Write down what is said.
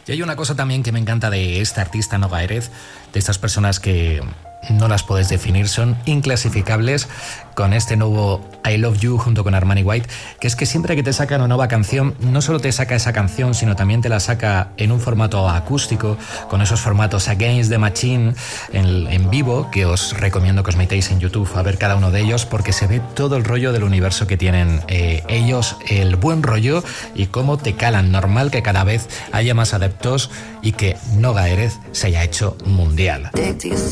Y hay una cosa también que me encanta de esta artista Noga Erez, de estas personas que no las puedes definir, son inclasificables, con este nuevo I Love You junto con Armani White, que es que siempre que te saca una nueva canción, no solo te saca esa canción, sino también te la saca en un formato acústico, con esos formatos Against the Machine en vivo, que os recomiendo que os metéis en YouTube a ver cada uno de ellos, porque se ve todo el rollo del universo que tienen ellos, el buen rollo y cómo te calan. Normal que cada vez haya más adeptos y que Noga Erez se haya hecho mundial.